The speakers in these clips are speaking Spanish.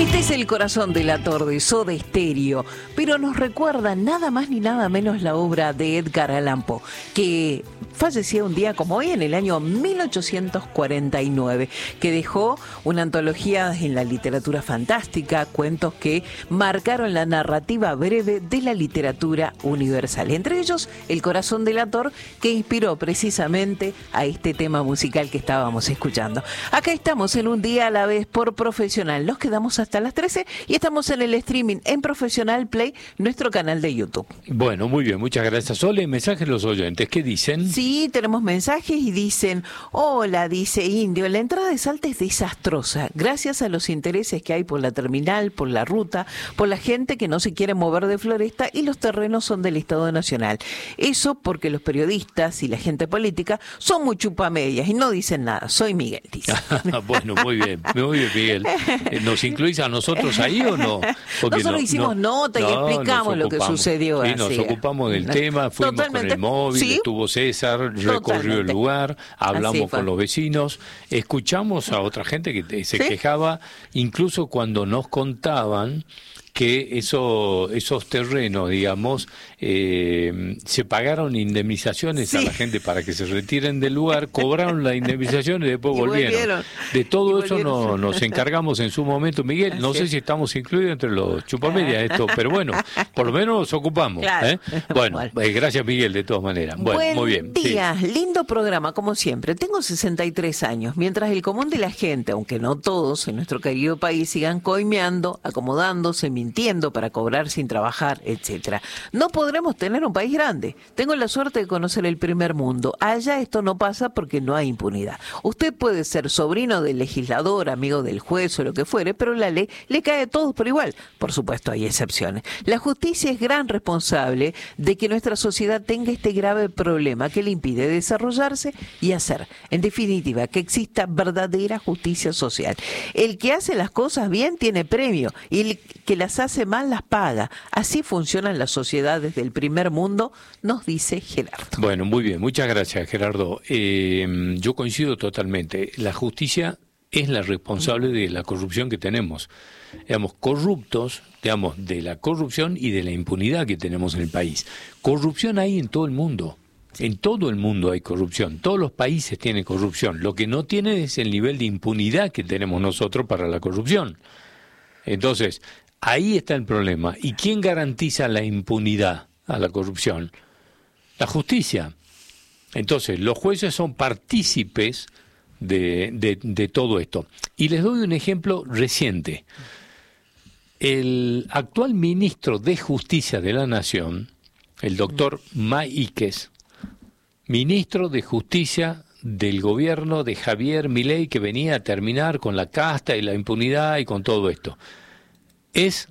Este es el corazón delator de Soda Stereo, pero nos recuerda nada más ni nada menos la obra de Edgar Allan Poe, que falleció un día como hoy en el año 1849, que dejó una antología en la literatura fantástica, cuentos que marcaron la narrativa breve de la literatura universal. Entre ellos, El corazón delator, que inspiró precisamente a este tema musical que estábamos escuchando. Acá estamos en Un Día a la Vez por Profesional. Nos quedamos hasta las 13 y estamos en el streaming en Profesional Play, nuestro canal de YouTube. Bueno, muy bien, muchas gracias. Ole, mensajes los oyentes, ¿qué dicen? Sí, tenemos mensajes y dicen: hola, dice Indio, la entrada de Salta es desastrosa, gracias a los intereses que hay por la terminal, por la ruta, por la gente que no se quiere mover de Floresta y los terrenos son del Estado Nacional. Eso porque los periodistas y la gente política son muy chupamedias y no dicen nada. Soy Miguel, dice. Bueno, muy bien, Miguel. ¿Nos incluís a nosotros ahí o no? Porque nosotros hicimos nota y explicamos lo que sucedió. Sí, nos ocupamos del tema, fuimos totalmente, con el móvil, ¿sí? Estuvo César, recorrió el lugar, hablamos con los vecinos, escuchamos a otra gente que se quejaba, incluso cuando nos contaban que esos terrenos, digamos, se pagaron indemnizaciones a la gente para que se retiren del lugar, cobraron la indemnización y después volvieron. De todo eso nos encargamos en su momento, Miguel. No sé si estamos incluidos entre los chupamedias esto, pero bueno, por lo menos nos ocupamos. Claro. Bueno, gracias, Miguel, de todas maneras. Bueno, muy bien. Buen día, lindo programa, como siempre. Tengo 63 años, mientras el común de la gente, aunque no todos en nuestro querido país, sigan coimeando, acomodándose, mintiendo para cobrar sin trabajar, etcétera. No podremos tener un país grande. Tengo la suerte de conocer el primer mundo. Allá esto no pasa porque no hay impunidad. Usted puede ser sobrino del legislador, amigo del juez o lo que fuere, pero la ley le cae a todos por igual. Por supuesto, hay excepciones. La justicia es gran responsable de que nuestra sociedad tenga este grave problema que le impide desarrollarse y hacer, en definitiva, que exista verdadera justicia social. El que hace las cosas bien tiene premio y el que las hace mal las paga. Así funcionan las sociedades del primer mundo, nos dice Gerardo. Bueno, muy bien, muchas gracias, Gerardo. Yo coincido totalmente. La justicia es la responsable de la corrupción que tenemos. Digamos, corruptos, digamos, de la corrupción y de la impunidad que tenemos en el país. Corrupción hay en todo el mundo. En todo el mundo hay corrupción. Todos los países tienen corrupción. Lo que no tiene es el nivel de impunidad que tenemos nosotros para la corrupción. Entonces, ahí está el problema. ¿Y quién garantiza la impunidad a la corrupción? La justicia. Entonces, los jueces son partícipes de todo esto. Y les doy un ejemplo reciente. El actual ministro de Justicia de la Nación, el doctor Maíquez, ministro de Justicia del gobierno de Javier Milei, que venía a terminar con la casta y la impunidad y con todo esto, es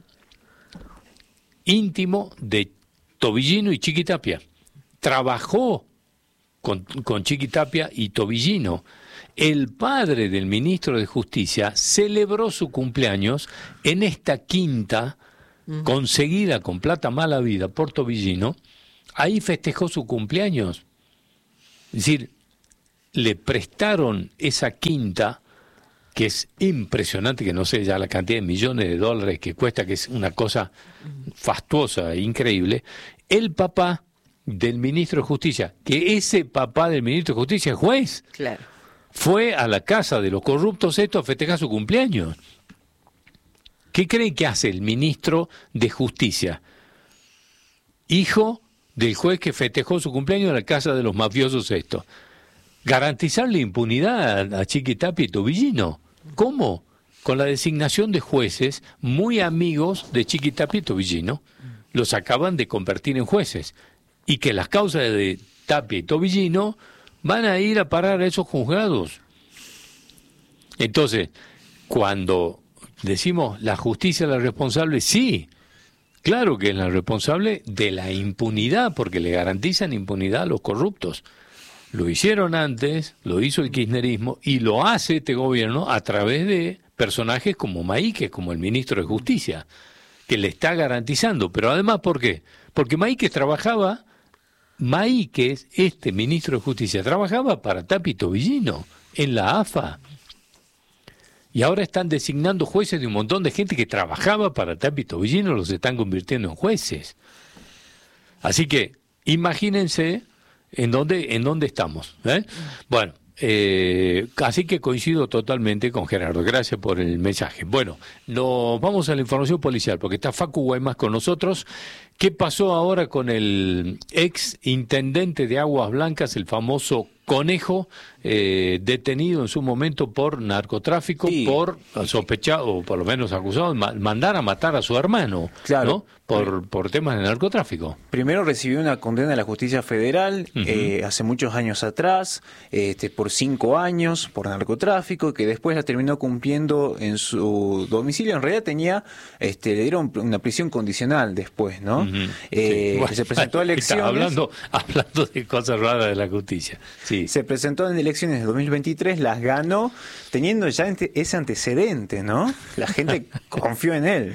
íntimo de Tobillino y Chiquitapia. Trabajó con Chiquitapia y Tobillino. El padre del ministro de Justicia celebró su cumpleaños en esta quinta conseguida con plata mala vida por Tobillino. Ahí festejó su cumpleaños. Es decir, le prestaron esa quinta, que es impresionante, que no sé ya la cantidad de millones de dólares que cuesta, que es una cosa fastuosa e increíble. El papá del ministro de Justicia, que ese papá del ministro de Justicia es juez, claro, fue a la casa de los corruptos a festejar su cumpleaños. ¿Qué creen que hace el ministro de Justicia? Hijo del juez que festejó su cumpleaños en la casa de los mafiosos esto. Garantizarle impunidad a Chiquitapia y Tobillino. ¿Cómo? Con la designación de jueces muy amigos de Chiquitapia y Tobillino. Los acaban de convertir en jueces. Y que las causas de Tapia y Tobillino van a ir a parar a esos juzgados. Entonces, cuando decimos la justicia es la responsable, sí, claro que es la responsable de la impunidad, porque le garantizan impunidad a los corruptos. Lo hicieron antes, lo hizo el kirchnerismo y lo hace este gobierno a través de personajes como Maíquez, como el ministro de Justicia, que le está garantizando. Pero además, ¿por qué? Porque Maíquez, este ministro de Justicia, trabajaba para Tapia y Tobillino en la AFA. Y ahora están designando jueces de un montón de gente que trabajaba para Tapia y Tobillino, los están convirtiendo en jueces. Así que imagínense en dónde estamos, ¿eh? Bueno, así que coincido totalmente con Gerardo. Gracias por el mensaje. Bueno, nos vamos a la información policial, porque está Facu Guaymás con nosotros. ¿Qué pasó ahora con el ex intendente de Aguas Blancas, el famoso Conejo, detenido en su momento por narcotráfico, sí, por sospechado, o por lo menos acusado de mandar a matar a su hermano, claro, ¿no? Por temas de narcotráfico? Primero recibió una condena de la justicia federal hace muchos años atrás, por 5 años por narcotráfico, que después la terminó cumpliendo en su domicilio. En realidad le dieron una prisión condicional después, ¿no? Sí. Bueno, se presentó a elecciones. Hablando de cosas raras de la justicia. Sí. Se presentó en elecciones de 2023, las ganó, teniendo ya ese antecedente, ¿no? La gente confió en él.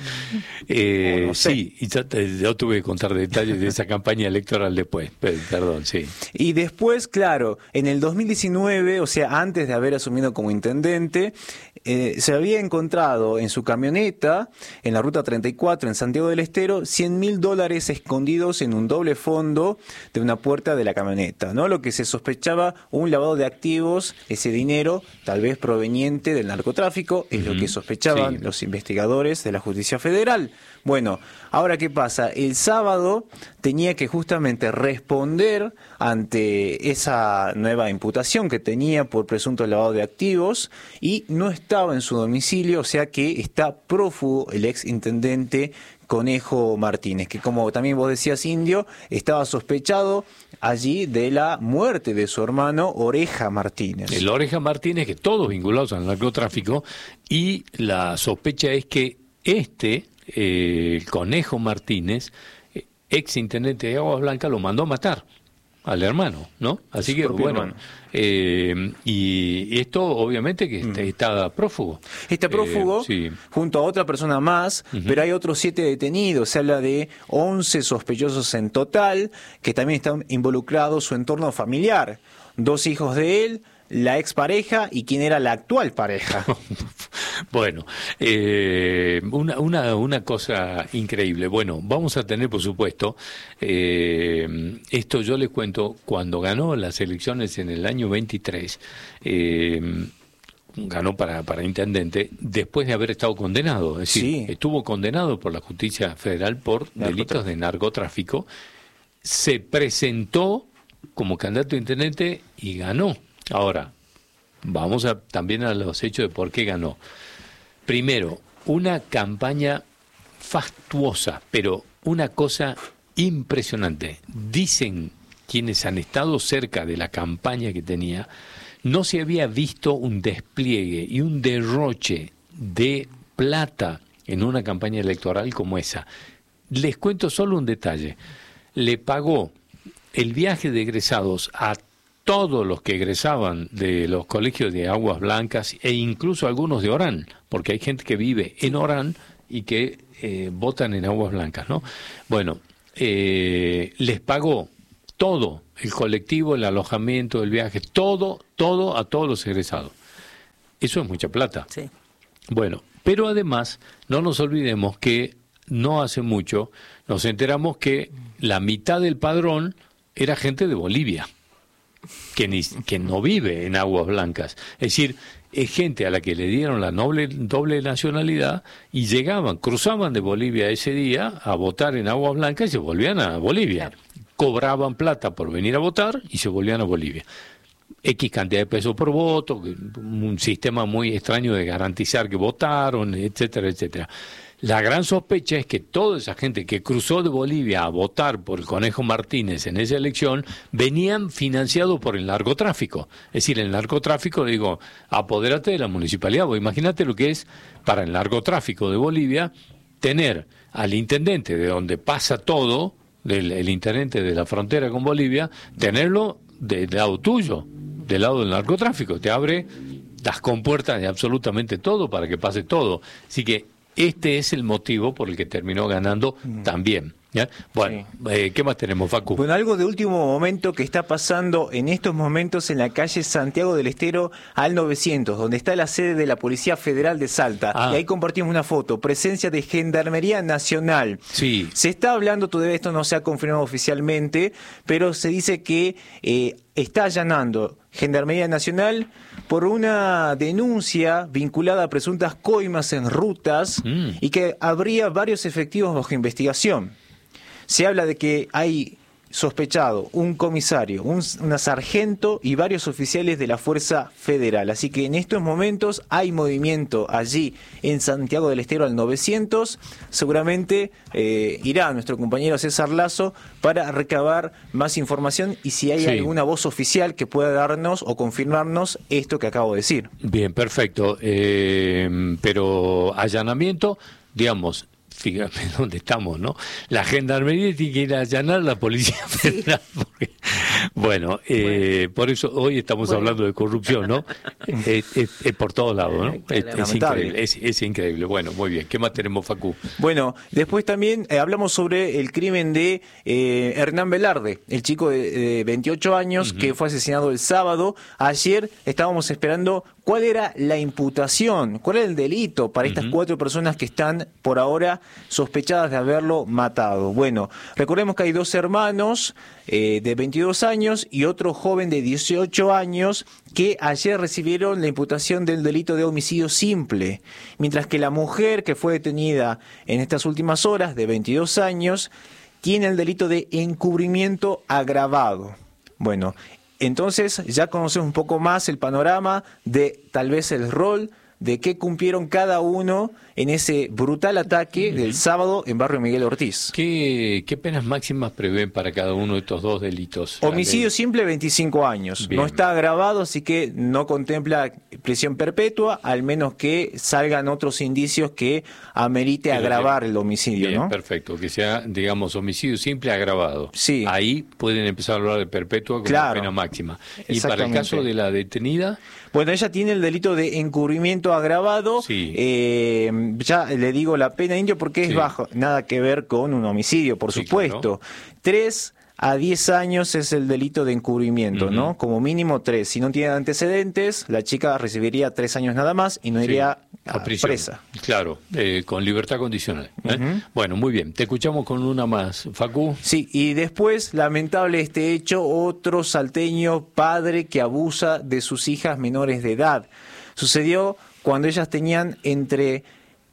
No sé. Sí, y yo tuve que contar detalles de esa campaña electoral después, perdón, sí. Y después, claro, en el 2019, o sea, antes de haber asumido como intendente, se había encontrado en su camioneta, en la ruta 34, en Santiago del Estero, $100.000 escondidos en un doble fondo de una puerta de la camioneta, ¿no? Lo que se sospechaba un lavado de activos, ese dinero tal vez proveniente del narcotráfico, es lo que sospechaban los investigadores de la Justicia Federal. Bueno, ahora ¿qué pasa? El sábado tenía que justamente responder ante esa nueva imputación que tenía por presunto lavado de activos y no estaba en su domicilio, o sea que está prófugo el ex intendente Conejo Martínez, que como también vos decías, Indio, estaba sospechado allí de la muerte de su hermano Oreja Martínez. El Oreja Martínez, que todos vinculados al narcotráfico, y la sospecha es que el Conejo Martínez, ex intendente de Aguas Blancas, lo mandó a matar al hermano, ¿no? Así que, bueno, y esto obviamente que está prófugo. Está prófugo junto a otra persona más, pero hay otros 7 detenidos. Se habla de 11 sospechosos en total, que también están involucrados su entorno familiar. 2 hijos de él, la expareja y quien era la actual pareja. Bueno, una cosa increíble. Bueno, vamos a tener, por supuesto, esto yo les cuento, cuando ganó las elecciones en el año 23, ganó para intendente, después de haber estado condenado. Es decir, estuvo condenado por la justicia federal por delitos de narcotráfico, se presentó como candidato a intendente y ganó. Ahora, vamos también a los hechos de por qué ganó. Primero, una campaña fastuosa, pero una cosa impresionante. Dicen quienes han estado cerca de la campaña que tenía, no se había visto un despliegue y un derroche de plata en una campaña electoral como esa. Les cuento solo un detalle. Le pagó el viaje de egresados a todos los que egresaban de los colegios de Aguas Blancas e incluso algunos de Orán, porque hay gente que vive en Orán y que votan en Aguas Blancas, ¿no? Bueno, les pagó todo, el colectivo, el alojamiento, el viaje, todo a todos los egresados. Eso es mucha plata. Sí. Bueno, pero además no nos olvidemos que no hace mucho nos enteramos que la mitad del padrón era gente de Bolivia, que no vive en Aguas Blancas. Es decir, es gente a la que le dieron la doble nacionalidad y cruzaban de Bolivia ese día a votar en Aguas Blancas y se volvían a Bolivia. Cobraban plata por venir a votar y se volvían a Bolivia. X cantidad de pesos por voto, un sistema muy extraño de garantizar que votaron, etcétera, etcétera. La gran sospecha es que toda esa gente que cruzó de Bolivia a votar por el Conejo Martínez en esa elección venían financiados por el narcotráfico. Es decir, el narcotráfico, apodérate de la municipalidad. Vos imagínate lo que es para el narcotráfico de Bolivia tener al intendente de donde pasa todo, el intendente de la frontera con Bolivia, tenerlo del lado tuyo, del lado del narcotráfico. Te abre las compuertas de absolutamente todo para que pase todo. Así que este es el motivo por el que terminó ganando también. ¿Ya? Bueno, ¿qué más tenemos, Facu? Bueno, algo de último momento que está pasando en estos momentos en la calle Santiago del Estero al 900, donde está la sede de la Policía Federal de Salta. Y ahí compartimos una foto, presencia de Gendarmería Nacional. Sí. Se está hablando, todavía esto no se ha confirmado oficialmente, pero se dice que está allanando Gendarmería Nacional por una denuncia vinculada a presuntas coimas en rutas y que habría varios efectivos bajo investigación. Se habla de que hay sospechado un comisario, una sargento y varios oficiales de la Fuerza Federal. Así que en estos momentos hay movimiento allí en Santiago del Estero al 900. Seguramente irá nuestro compañero César Lazo para recabar más información y si hay alguna voz oficial que pueda darnos o confirmarnos esto que acabo de decir. Bien, perfecto. Pero allanamiento, digamos... Fíjate dónde estamos, ¿no? La Gendarmería tiene que ir a allanar a la Policía Federal. Porque, bueno, por eso hoy estamos hablando de corrupción, ¿no? Es por todos lados, ¿no? Es increíble, es increíble. Bueno, muy bien. ¿Qué más tenemos, Facu? Bueno, después también hablamos sobre el crimen de Hernán Velarde, el chico de 28 años que fue asesinado el sábado. Ayer estábamos esperando cuál era la imputación, cuál era el delito para estas 4 personas que están por ahora sospechadas de haberlo matado. Bueno, recordemos que hay 2 hermanos de 22 años y otro joven de 18 años que ayer recibieron la imputación del delito de homicidio simple, mientras que la mujer que fue detenida en estas últimas horas, de 22 años, tiene el delito de encubrimiento agravado. Bueno, entonces ya conocemos un poco más el panorama de tal vez el rol de qué cumplieron cada uno en ese brutal ataque del sábado en Barrio Miguel Ortiz. ¿Qué penas máximas prevén para cada uno de estos 2 delitos? Homicidio simple, 25 años. Bien. No está agravado, así que no contempla prisión perpetua, al menos que salgan otros indicios que amerite agravar el homicidio. Bien, ¿no? Perfecto, que sea, digamos, homicidio simple agravado. Sí. Ahí pueden empezar a hablar de perpetua como pena máxima. Y para el caso de la detenida... Bueno, ella tiene el delito de encubrimiento agravado. Sí. Ya le digo la pena, Indio, porque es bajo, nada que ver con un homicidio, por supuesto. Claro. 3 a 10 años es el delito de encubrimiento, ¿no? Como mínimo 3. Si no tiene antecedentes, la chica recibiría 3 años nada más y no iría a presa. Claro, con libertad condicional. Bueno, muy bien. Te escuchamos con una más, Facu. Sí, y después, lamentable este hecho, otro salteño padre que abusa de sus hijas menores de edad. Sucedió cuando ellas tenían entre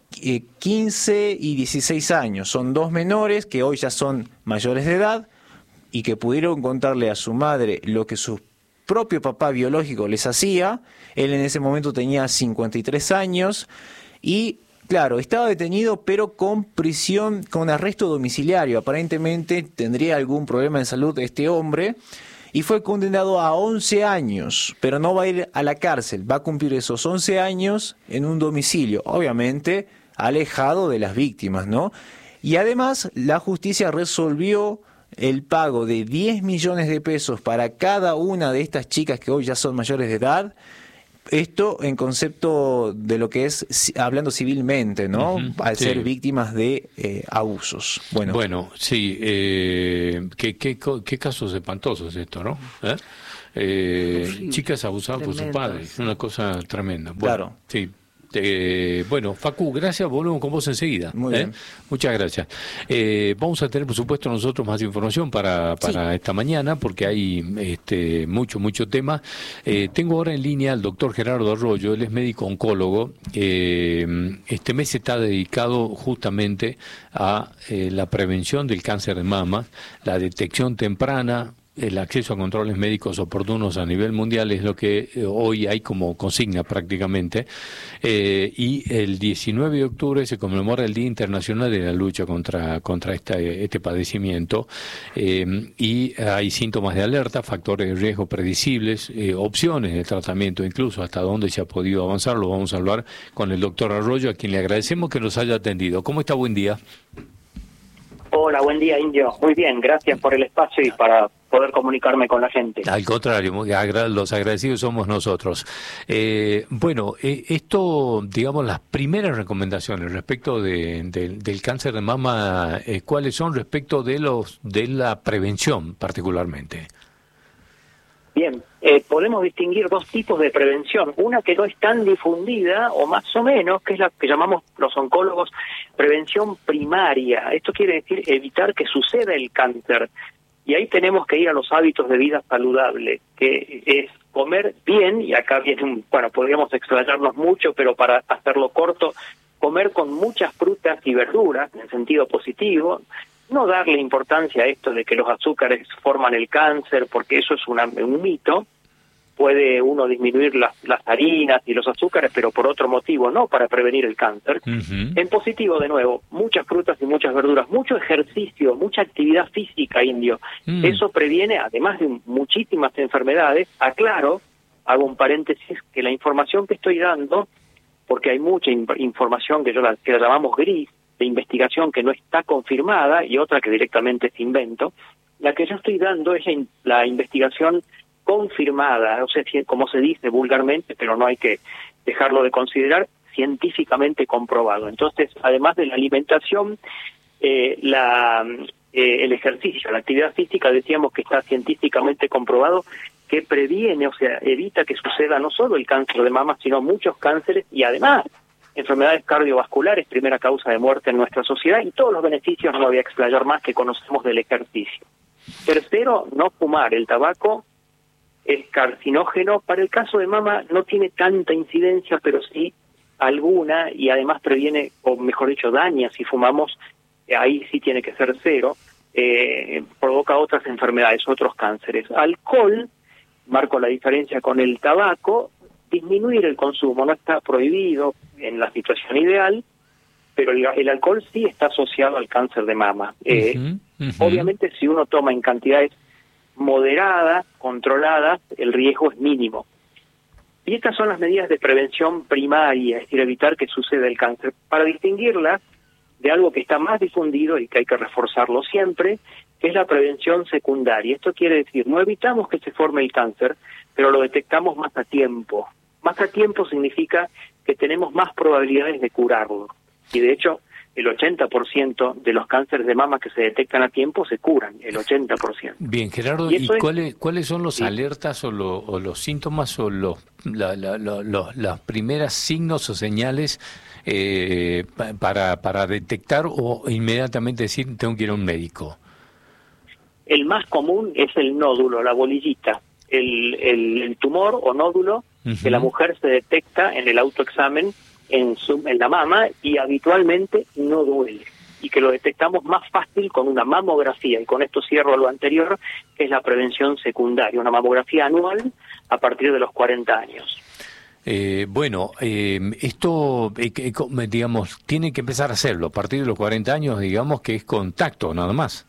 15 y 16 años. Son 2 menores que hoy ya son mayores de edad y que pudieron contarle a su madre lo que su propio papá biológico les hacía. Él en ese momento tenía 53 años y, claro, estaba detenido pero con prisión, con arresto domiciliario. Aparentemente tendría algún problema de salud este hombre y fue condenado a 11 años, pero no va a ir a la cárcel, va a cumplir esos 11 años en un domicilio, obviamente alejado de las víctimas, ¿no? Y además la justicia resolvió el pago de 10 millones de pesos para cada una de estas chicas que hoy ya son mayores de edad. Esto en concepto de lo que es, hablando civilmente, ¿no? Al ser víctimas de abusos. Bueno, sí. Qué casos espantosos esto, ¿no? Chicas abusadas por sus padres. Una cosa tremenda. Bueno, claro. Sí. Bueno, Facu, gracias, volvemos con vos enseguida. Muy bien. Muchas gracias. Vamos a tener, por supuesto, nosotros más información para esta mañana, porque hay mucho tema. Tengo ahora en línea al doctor Gerardo Arroyo, él es médico oncólogo. Este mes está dedicado justamente a la prevención del cáncer de mama, la detección temprana, el acceso a controles médicos oportunos a nivel mundial es lo que hoy hay como consigna prácticamente, y el 19 de octubre se conmemora el Día Internacional de la Lucha contra este padecimiento, y hay síntomas de alerta, factores de riesgo predecibles, opciones de tratamiento, incluso hasta dónde se ha podido avanzar. Lo vamos a hablar con el doctor Arroyo, a quien le agradecemos que nos haya atendido. ¿Cómo está? Buen día. Hola, buen día, Indio. Muy bien, gracias por el espacio y para poder comunicarme con la gente. Al contrario, los agradecidos somos nosotros. Esto, digamos, las primeras recomendaciones respecto del cáncer de mama, ¿cuáles son respecto de la prevención particularmente? Bien, podemos distinguir dos tipos de prevención. Una que no es tan difundida, o más o menos, que es la que llamamos los oncólogos prevención primaria. Esto quiere decir evitar que suceda el cáncer. Y ahí tenemos que ir a los hábitos de vida saludable, que es comer bien, y acá viene podríamos explayarnos mucho, pero para hacerlo corto, comer con muchas frutas y verduras, en sentido positivo. No darle importancia a esto de que los azúcares forman el cáncer, porque eso es un mito. Puede uno disminuir las harinas y los azúcares, pero por otro motivo, no para prevenir el cáncer. Uh-huh. En positivo, de nuevo, muchas frutas y muchas verduras, mucho ejercicio, mucha actividad física, Indio. Eso previene, además de muchísimas enfermedades. Aclaro, hago un paréntesis, que la información que estoy dando, porque hay mucha información que la llamamos gris, de investigación que no está confirmada y otra que directamente es invento. La que yo estoy dando es la investigación confirmada, o sea, como se dice vulgarmente, pero no hay que dejarlo de considerar, científicamente comprobado. Entonces, además de la alimentación, el ejercicio, la actividad física, decíamos que está científicamente comprobado que previene, o sea, evita que suceda no solo el cáncer de mama, sino muchos cánceres y además enfermedades cardiovasculares, primera causa de muerte en nuestra sociedad, y todos los beneficios, no me voy a explayar más, que conocemos del ejercicio. Tercero, no fumar. El tabaco es carcinógeno. Para el caso de mama no tiene tanta incidencia, pero sí alguna, y además previene, o mejor dicho, daña si fumamos. Ahí sí tiene que ser cero. Provoca otras enfermedades, otros cánceres. Alcohol, marco la diferencia con el tabaco, disminuir el consumo, no está prohibido en la situación ideal, pero el alcohol sí está asociado al cáncer de mama. Obviamente, si uno toma en cantidades moderadas, controladas, el riesgo es mínimo. Y estas son las medidas de prevención primaria, es decir, evitar que suceda el cáncer. Para distinguirlas de algo que está más difundido y que hay que reforzarlo siempre, que es la prevención secundaria. Esto quiere decir, no evitamos que se forme el cáncer, pero lo detectamos más a tiempo. Más a tiempo significa que tenemos más probabilidades de curarlo. Y de hecho, el 80% de los cánceres de mama que se detectan a tiempo se curan, el 80%. Bien, Gerardo, ¿y cuáles son los alertas o los síntomas o las primeras signos o señales para detectar o inmediatamente decir tengo que ir a un médico? El más común es el nódulo, la bolillita, el tumor o nódulo que la mujer se detecta en el autoexamen en la mama y habitualmente no duele, y que lo detectamos más fácil con una mamografía, y con esto cierro lo anterior, que es la prevención secundaria, una mamografía anual a partir de los 40 años. Esto, digamos, tiene que empezar a hacerlo a partir de los 40 años, digamos que es contacto, nada más.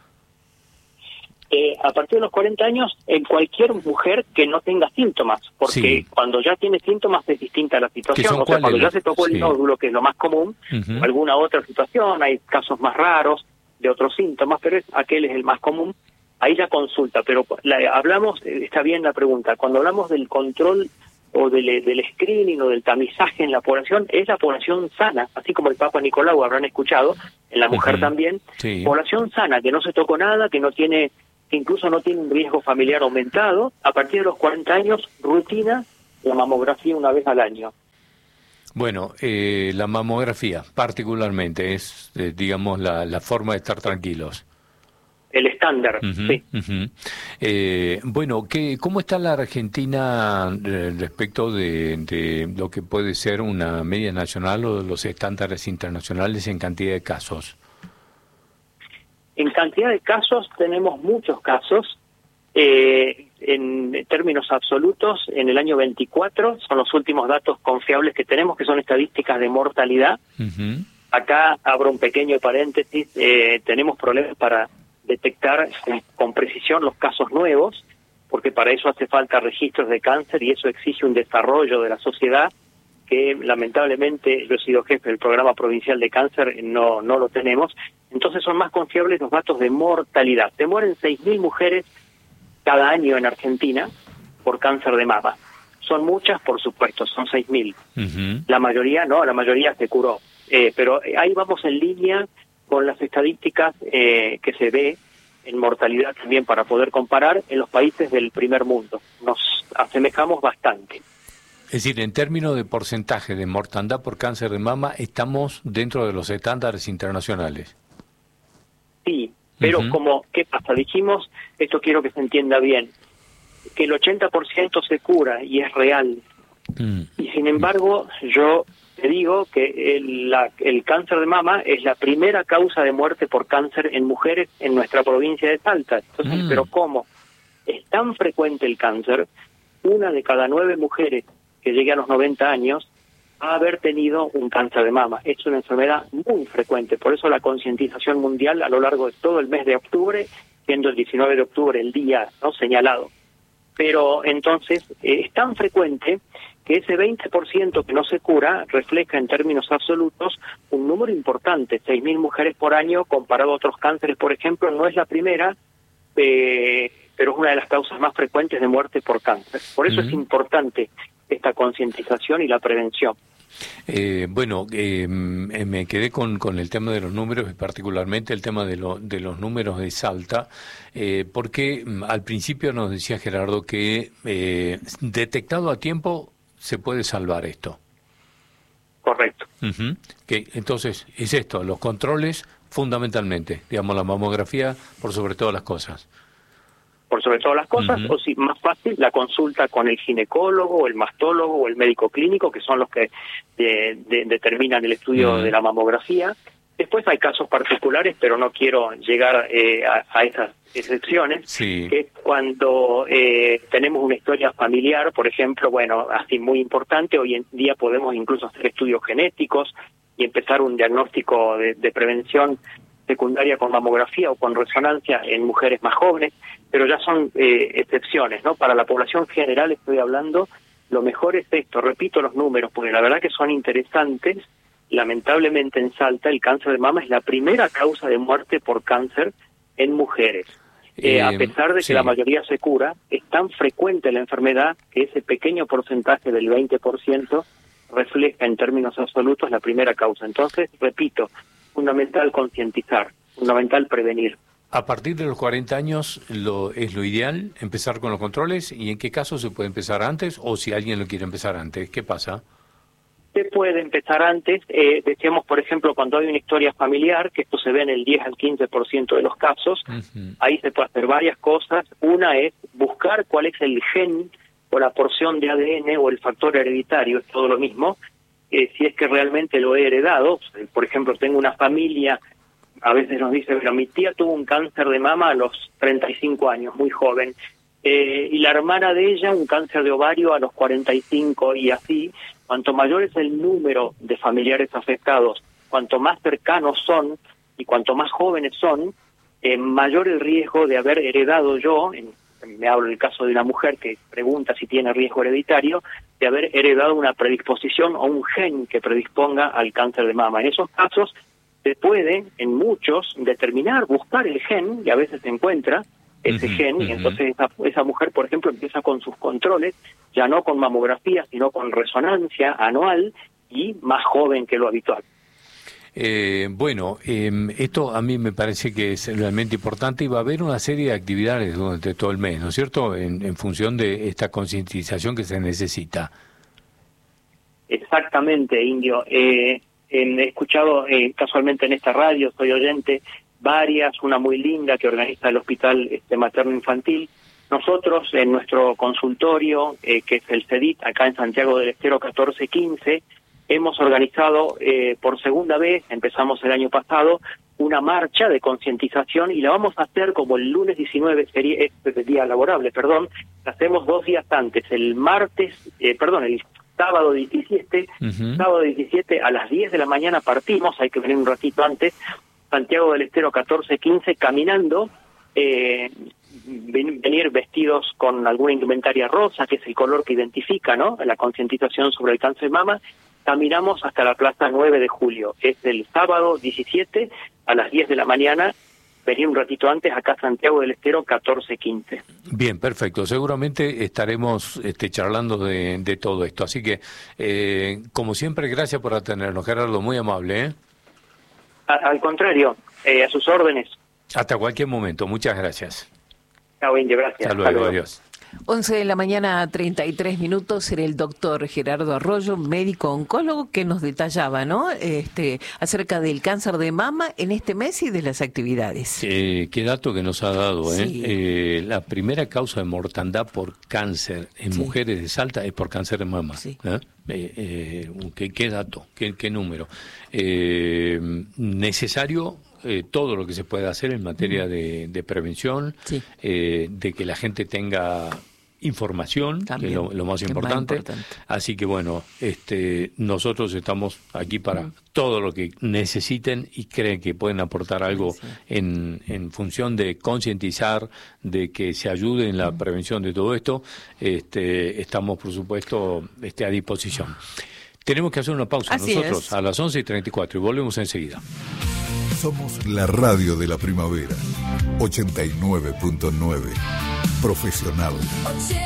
A partir de los 40 años, en cualquier mujer que no tenga síntomas, porque cuando ya tiene síntomas es distinta la situación. O sea, cuando ya se tocó el nódulo, que es lo más común, alguna otra situación, hay casos más raros de otros síntomas, pero aquel es el más común, ahí ya consulta. Pero hablamos, está bien la pregunta, cuando hablamos del control o del screening o del tamizaje en la población, es la población sana, así como el Papa Nicolau habrán escuchado, en la mujer también, población sana, que no se tocó nada, que incluso no tiene un riesgo familiar aumentado. A partir de los 40 años, rutina, la mamografía una vez al año. Bueno, la mamografía particularmente es, digamos, la forma de estar tranquilos. El estándar, sí. Bueno, ¿cómo está la Argentina respecto de lo que puede ser una media nacional o los estándares internacionales en cantidad de casos? En cantidad de casos tenemos muchos casos. En términos absolutos, en el año 24 son los últimos datos confiables que tenemos, que son estadísticas de mortalidad. Acá abro un pequeño paréntesis, tenemos problemas para detectar con precisión los casos nuevos, porque para eso hace falta registros de cáncer y eso exige un desarrollo de la sociedad que lamentablemente, yo he sido jefe del programa provincial de cáncer, no lo tenemos. Entonces son más confiables los datos de mortalidad. Se mueren 6.000 mujeres cada año en Argentina por cáncer de mama. Son muchas, por supuesto, son 6.000. Ujú. La mayoría no, la mayoría se curó. Pero ahí vamos en línea con las estadísticas que se ve en mortalidad también para poder comparar en los países del primer mundo. Nos asemejamos bastante. Es decir, en términos de porcentaje de mortandad por cáncer de mama, estamos dentro de los estándares internacionales. Sí, pero ¿qué pasa? Dijimos, esto quiero que se entienda bien, que el 80% se cura y es real. Y sin embargo, yo te digo que el cáncer de mama es la primera causa de muerte por cáncer en mujeres en nuestra provincia de Salta. Entonces, ¿pero cómo? Es tan frecuente el cáncer, 1 de cada 9 mujeres que llegue a los 90 años va a haber tenido un cáncer de mama. Es una enfermedad muy frecuente, por eso la concientización mundial a lo largo de todo el mes de octubre, siendo el 19 de octubre el día no señalado. Pero entonces es tan frecuente que ese 20% que no se cura refleja en términos absolutos un número importante, 6.000 mujeres por año, comparado a otros cánceres, por ejemplo, no es la primera, pero es una de las causas más frecuentes de muerte por cáncer. Por eso es importante esta concientización y la prevención. Me quedé con el tema de los números y particularmente el tema de los números de Salta, porque al principio nos decía Gerardo que detectado a tiempo se puede salvar esto. Correcto. Que entonces es esto, los controles fundamentalmente, digamos la mamografía por sobre todas las cosas. Por sobre todas las cosas, o si más fácil, la consulta con el ginecólogo, el mastólogo o el médico clínico, que son los que determinan el estudio de la mamografía. Después hay casos particulares, pero no quiero llegar a esas excepciones, sí. Que es cuando tenemos una historia familiar, por ejemplo, bueno, así muy importante, hoy en día podemos incluso hacer estudios genéticos y empezar un diagnóstico de prevención secundaria con mamografía o con resonancia en mujeres más jóvenes, pero ya son excepciones, ¿no? Para la población general estoy hablando, lo mejor es esto, repito los números, porque la verdad que son interesantes. Lamentablemente en Salta el cáncer de mama es la primera causa de muerte por cáncer en mujeres. A pesar de que la mayoría se cura, es tan frecuente la enfermedad que ese pequeño porcentaje del 20% refleja en términos absolutos la primera causa. Entonces, repito, fundamental concientizar, fundamental prevenir. A partir de los 40 años es lo ideal empezar con los controles, y en qué caso se puede empezar antes o si alguien lo quiere empezar antes, ¿qué pasa? Se puede empezar antes, decíamos por ejemplo cuando hay una historia familiar, que esto se ve en el 10 al 15% de los casos, ahí se puede hacer varias cosas. Una es buscar cuál es el gen o la porción de ADN o el factor hereditario, es todo lo mismo, si es que realmente lo he heredado. Por ejemplo, tengo una familia, a veces nos dice, pero mi tía tuvo un cáncer de mama a los 35 años, muy joven, y la hermana de ella un cáncer de ovario a los 45, y así. Cuanto mayor es el número de familiares afectados, cuanto más cercanos son y cuanto más jóvenes son, mayor el riesgo de haber heredado yo, me hablo del caso de una mujer que pregunta si tiene riesgo hereditario, de haber heredado una predisposición o un gen que predisponga al cáncer de mama. En esos casos se puede, en muchos, determinar, buscar el gen, y a veces se encuentra ese gen, y entonces esa mujer, por ejemplo, empieza con sus controles, ya no con mamografía, sino con resonancia anual y más joven que lo habitual. Esto a mí me parece que es realmente importante, y va a haber una serie de actividades durante todo el mes, ¿no es cierto?, en función de esta concientización que se necesita. Exactamente, Indio. He escuchado casualmente en esta radio, soy oyente, varias, una muy linda que organiza el Hospital Materno Infantil. Nosotros en nuestro consultorio, que es el CEDIT, acá en Santiago del Estero 1415, hemos organizado por segunda vez, empezamos el año pasado, una marcha de concientización, y la vamos a hacer como el lunes 19, sería este día laborable, la hacemos 2 días antes, el sábado 17, sábado 17 a las 10 de la mañana partimos, hay que venir un ratito antes, Santiago del Estero 1415, caminando, venir vestidos con alguna indumentaria rosa, que es el color que identifica, ¿no?, la concientización sobre el cáncer de mama. Caminamos hasta la Plaza 9 de Julio, es el sábado 17 a las 10 de la mañana, venir un ratito antes acá a Santiago del Estero 14:15. Bien, perfecto. Seguramente estaremos charlando de todo esto. Así que, como siempre, gracias por atendernos, Gerardo, muy amable. Al contrario, a sus órdenes. Hasta cualquier momento. Muchas gracias. Chao, Indio, gracias. Hasta luego, adiós. 11 de la mañana, 33 minutos, era el doctor Gerardo Arroyo, médico oncólogo, que nos detallaba, ¿no? Acerca del cáncer de mama en este mes y de las actividades. Qué dato que nos ha dado, Sí. La primera causa de mortandad por cáncer en mujeres de Salta es por cáncer de mama. Sí. ¿Qué dato? ¿Qué número? Necesario todo lo que se puede hacer en materia de prevención, Sí. de que la gente tenga información, También, que es lo más que es importante. más importante. Así que bueno, nosotros estamos aquí para todo lo que necesiten y creen que pueden aportar algo en función de concientizar, de que se ayude en la prevención de todo esto. Estamos, por supuesto, a disposición. Tenemos que hacer una pausa Así nosotros es. a las 11:34 y volvemos enseguida. Somos la radio de la primavera, 89.9, profesional.